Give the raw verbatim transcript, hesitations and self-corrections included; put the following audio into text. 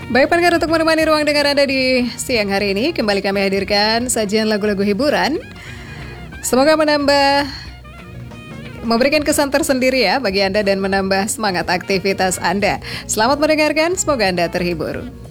Baik pendengar, untuk menemani ruang dengar Anda di siang hari ini, kembali kami hadirkan sajian lagu-lagu hiburan. Semoga menambah, memberikan kesan tersendiri ya bagi Anda dan menambah semangat aktivitas Anda. Selamat mendengarkan, semoga Anda terhibur.